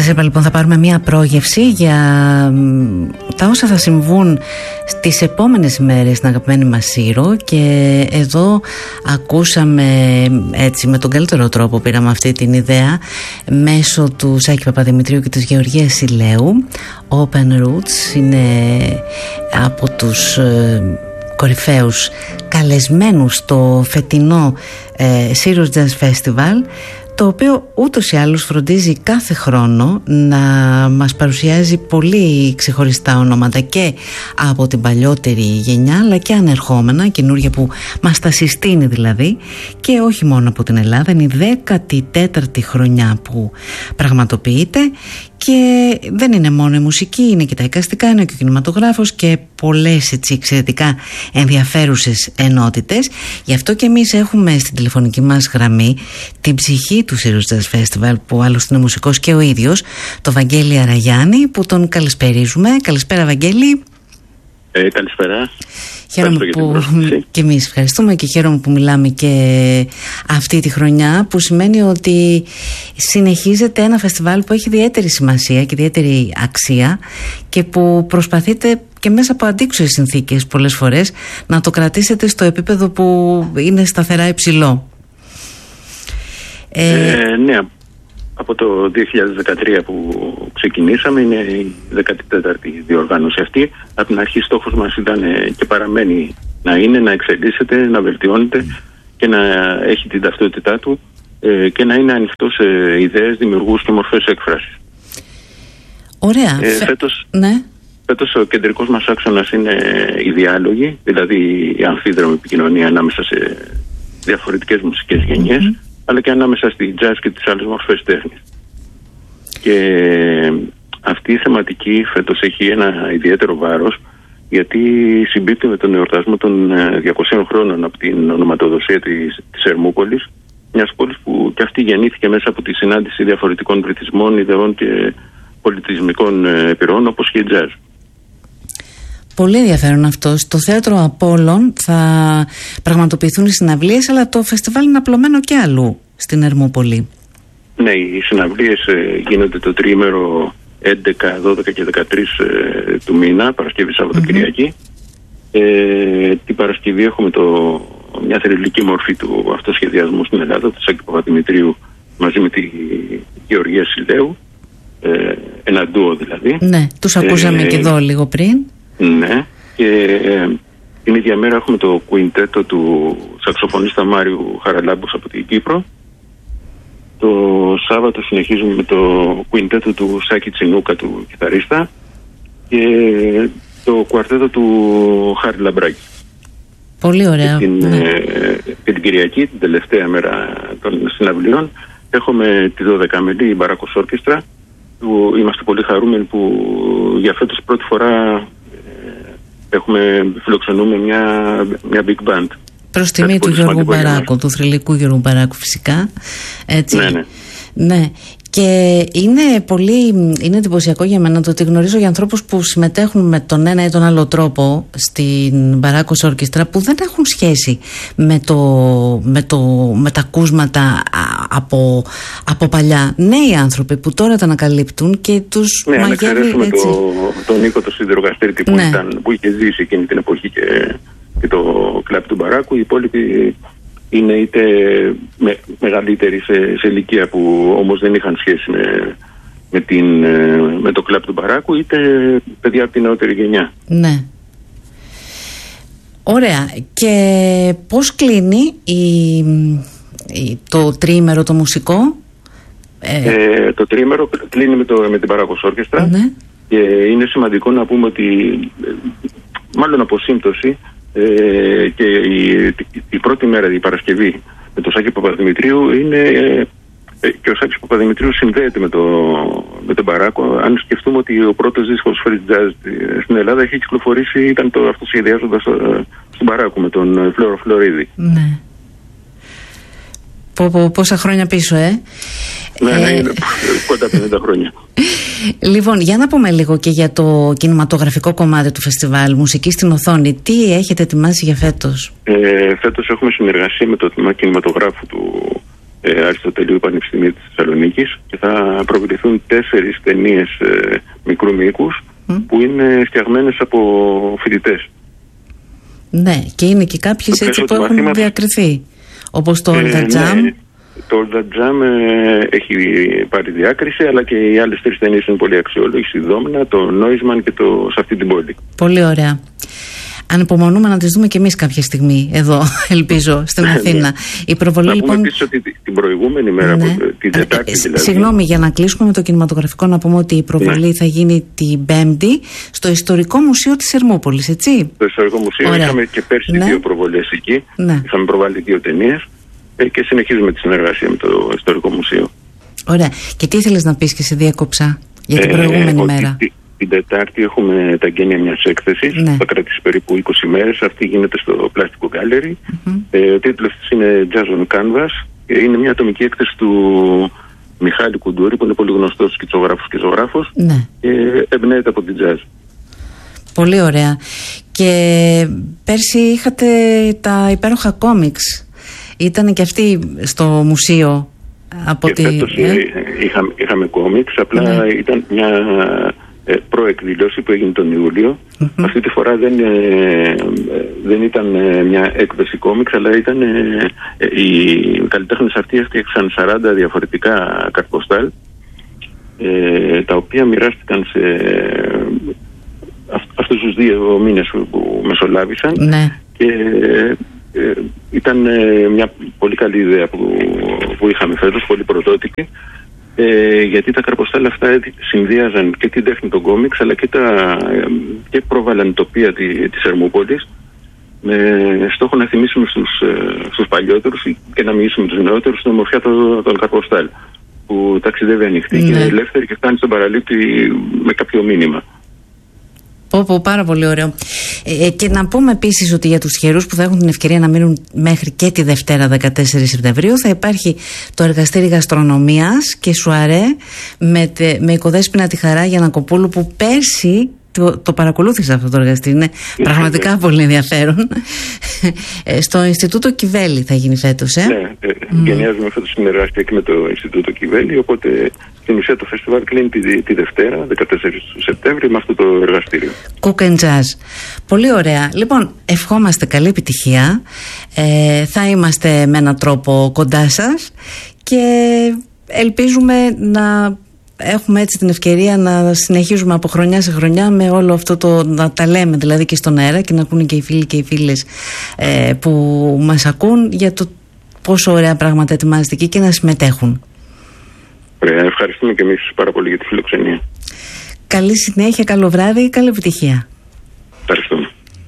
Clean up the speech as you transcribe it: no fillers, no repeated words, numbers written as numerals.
είπα, λοιπόν, θα πάρουμε μια πρόγευση για τα όσα θα συμβούν στις επόμενες ημέρες στην αγαπημένη μας Σύρο, και εδώ ακούσαμε, έτσι με τον καλύτερο τρόπο πήραμε αυτή την ιδέα μέσω του Σάκη Παπαδημητρίου και της Γεωργίας Σιλαίου. Open Roots είναι από τους κορυφαίους καλεσμένους στο φετινό Syros Jazz Festival, το οποίο ούτως ή άλλως φροντίζει κάθε χρόνο να μας παρουσιάζει πολύ ξεχωριστά ονόματα και από την παλιότερη γενιά, αλλά και ανερχόμενα, καινούργια που μας τα συστήνει δηλαδή, και όχι μόνο από την Ελλάδα. Είναι η 14η χρονιά που πραγματοποιείται, και δεν είναι μόνο η μουσική, είναι και τα εικαστικά, είναι και ο κινηματογράφος και πολλές έτσι εξαιρετικά ενδιαφέρουσες ενότητες. Γι' αυτό και εμείς έχουμε στην τηλεφωνική μας γραμμή την ψυχή του Syros Jazz Festival, που άλλωστε είναι μουσικός και ο ίδιος, το Βαγγέλη Αραγιάννη, που τον καλησπερίζουμε. Καλησπέρα, Βαγγέλη. Καλησπέρα. Χαίρομαι που και εμείς ευχαριστούμε, και χαίρομαι που μιλάμε και αυτή τη χρονιά, που σημαίνει ότι συνεχίζεται ένα φεστιβάλ που έχει ιδιαίτερη σημασία και ιδιαίτερη αξία, και που προσπαθείτε και μέσα από αντίξωες συνθήκες πολλές φορές να το κρατήσετε στο επίπεδο που είναι σταθερά υψηλό. Ναι, από το 2013 που ξεκινήσαμε, είναι η 14η διοργάνωση αυτή. Από την αρχή στόχος μας ήταν και παραμένει να είναι, να εξελίσσεται, να βελτιώνεται και να έχει την ταυτότητά του, και να είναι ανοιχτό σε ιδέες, δημιουργούς και μορφές έκφρασης. Ωραία. Φέτος ο κεντρικός μας άξονας είναι οι διάλογοι, δηλαδή η αμφίδρομη επικοινωνία ανάμεσα σε διαφορετικές μουσικές γενιές, αλλά και ανάμεσα στη jazz και τις άλλες μορφές τέχνης. Και αυτή η θεματική φέτος έχει ένα ιδιαίτερο βάρος, γιατί συμπίπτει με τον εορτασμό των 200 χρόνων από την ονοματοδοσία της Ερμούπολης, μιας πόλης που και αυτή γεννήθηκε μέσα από τη συνάντηση διαφορετικών πληθυσμών, ιδεών και πολιτισμικών επιρροών, όπως και η jazz. Πολύ ενδιαφέρον αυτό. Στο Θέατρο Απόλλων θα πραγματοποιηθούν οι συναυλίες, αλλά το φεστιβάλ είναι απλωμένο και αλλού στην Ερμούπολη. Ναι, οι συναυλίες γίνονται το τριήμερο 11, 12 και 13 του μήνα, Παρασκευή, Σάββατο, Κυριακή. Την Παρασκευή έχουμε μια θρυλική μορφή του αυτοσχεδιασμού στην Ελλάδα, του Σάκη Παπαδημητρίου μαζί με τη Γεωργία Σιλαίου, ένα ντουο δηλαδή. Ναι, τους ακούσαμε και εδώ λίγο πριν. Ναι, και την ίδια μέρα έχουμε το κουιντέτο του σαξοφωνίστα Μάριου Χαραλάμπους από την Κύπρο. Το Σάββατο συνεχίζουμε με το κουιντέτο του Σάκη Τσινούκα, του κιθαρίστα, και το κουαρτέτο του Χάρη Λαμπράκη. Πολύ ωραία. Και την Κυριακή, την τελευταία μέρα των συναυλιών, έχουμε τη 12μελή Μπαράκος Όρκεστρα, που είμαστε πολύ χαρούμενοι που για φέτος πρώτη φορά φιλοξενούμε μια big band. Προς τιμή του Γιώργου Μπαράκου, του θρυλικού Γιώργου Μπαράκου, φυσικά. Έτσι. Ναι. Και είναι εντυπωσιακό για μένα το ότι γνωρίζω για ανθρώπους που συμμετέχουν με τον ένα ή τον άλλο τρόπο στην Μπαράκος Όρκεστρα, που δεν έχουν σχέση με τα ακούσματα από παλιά. Νέοι άνθρωποι που τώρα τα ανακαλύπτουν και τους μαγεύει έτσι. Ναι, τον Νίκο το Σιδηρογαστρίτη που είχε ζήσει εκείνη την εποχή και το κλαμπ του Μπαράκου. Οι υπόλοιποι είναι είτε μεγαλύτεροι σε ηλικία, που όμως δεν είχαν σχέση με το κλαμπ του Μπαράκου, είτε παιδιά από την νεότερη γενιά. Ναι. Ωραία. Και πώς κλείνει το τριήμερο το μουσικό? Το τριήμερο κλείνει με την Μπαράκος Όρκεστρα. Ναι. Και είναι σημαντικό να πούμε ότι, μάλλον από σύμπτωση, και η πρώτη μέρα, η Παρασκευή, με τον Σάκη Παπαδημητρίου είναι, και ο Σάκης Παπαδημητρίου συνδέεται με τον Μπαράκο. Αν σκεφτούμε ότι ο πρώτος δίσκος free jazz στην Ελλάδα έχει κυκλοφορήσει, ήταν το αυτοσχεδιάζοντας στον Μπαράκο με τον Φλόρο Φλωρίδη. Ναι. Πόσα χρόνια πίσω, Ναι, είναι κοντά 50 χρόνια. Λοιπόν, για να πούμε λίγο και για το κινηματογραφικό κομμάτι του φεστιβάλ, μουσική στην οθόνη. Τι έχετε ετοιμάσει για φέτος? Φέτος έχουμε συνεργασία με το τμήμα κινηματογράφου Αριστοτελείου Πανεπιστημίου της Θεσσαλονίκης και θα προβληθούν 4 ταινίες μικρού μήκους που είναι φτιαγμένες από φοιτητές. Ναι, και είναι και κάποιες έτσι που έχουν διακριθεί, όπως το All That Jam. Ναι, το All That Jam έχει πάρει διάκριση, αλλά και οι άλλες 3 ταινίες είναι πολύ αξιόλογες, η Δόμνα, το Νόισμαν και το Σε αυτή την πόλη. Πολύ ωραία. Ανυπομονούμε να τις δούμε και εμείς κάποια στιγμή εδώ, ελπίζω, στην Αθήνα. Η προβολή, να λοιπόν. πούμε επίσης ότι την προηγούμενη μέρα, την Τετάρτη δηλαδή. Συγγνώμη, για να κλείσουμε με το κινηματογραφικό, να πούμε ότι η προβολή θα γίνει την Πέμπτη στο Ιστορικό Μουσείο της Ερμούπολης, έτσι. Στο Ιστορικό Μουσείο είχαμε και πέρσι 2 προβολές εκεί. Είχαμε προβάλει 2 ταινίες και συνεχίζουμε τη συνεργασία με το Ιστορικό Μουσείο. Ωραία. Και τι ήθελες να πεις και σε διέκοψα για την προηγούμενη μέρα? Την Τετάρτη έχουμε τα εγγένεια μιας έκθεσης, θα κρατήσει περίπου 20 μέρες. Αυτή γίνεται στο Plastic Gallery. Ο τίτλος της είναι Jazz on Canvas. Είναι μια ατομική έκθεση του Μιχάλη Κουντούρη, που είναι πολύ γνωστός σκητσογράφος και ζωγράφος, και εμπνέεται από την jazz. Πολύ ωραία. Και πέρσι είχατε τα υπέροχα κόμιξ. Ήταν και αυτοί στο μουσείο. Και φέτος είχαμε κόμιξ, απλά ήταν μια προεκδήλωση που έγινε τον Ιούλιο. Αυτή τη φορά δεν ήταν μια έκδοση κόμιξ, αλλά ήταν οι καλλιτέχνες αυτοί έφτιαξαν 40 διαφορετικά καρποστάλ, τα οποία μοιράστηκαν σε αυτούς τους 2 μήνες που μεσολάβησαν. Και ήταν μια πολύ καλή ιδέα που είχαμε φέτος, πολύ πρωτότυπη, γιατί τα καρποστάλ αυτά συνδύαζαν και την τέχνη των κόμιξ, αλλά και πρόβαλαν τοπία της Ερμούπολης, με στόχο να θυμίσουμε στους παλιότερους και να μοιήσουμε τους νεότερους την ομορφιά των καρποστάλ, που ταξιδεύει ανοιχτή και είναι ελεύθερη και φτάνει στον παραλήπτη με κάποιο μήνυμα. Πάρα πολύ ωραίο. Και να πούμε επίσης ότι για τους τυχερούς που θα έχουν την ευκαιρία να μείνουν μέχρι και τη Δευτέρα 14 Σεπτεμβρίου θα υπάρχει το εργαστήρι γαστρονομίας και σουαρέ με οικοδέσποινα τη Χαρά Γιαννακοπούλου, που πέρσι το παρακολούθησα αυτό το εργαστήρι. Είναι πραγματικά πολύ ενδιαφέρον. Στο Ινστιτούτο Κιβέλη θα γίνει φέτος. Ναι, γενιάζουμε φέτος συνεργασία και με το Ινστιτούτο Κιβέλη, οπότε στην ουσία το φεστιβάλ κλείνει τη Δευτέρα, 14 Σεπτέμβρη, με αυτό το εργαστήριο. Cook and Jazz. Πολύ ωραία. Λοιπόν, ευχόμαστε καλή επιτυχία. Θα είμαστε με έναν τρόπο κοντά σας και ελπίζουμε να έχουμε έτσι την ευκαιρία να συνεχίζουμε από χρονιά σε χρονιά με όλο αυτό να τα λέμε δηλαδή και στον αέρα, και να ακούνε και οι φίλοι και οι φίλες που μας ακούν για το πόσο ωραία πράγματα ετοιμάζεται εκεί και να συμμετέχουν. Ευχαριστούμε και εμείς πάρα πολύ για τη φιλοξενία. Καλή συνέχεια, καλό βράδυ, καλή επιτυχία. Ευχαριστώ.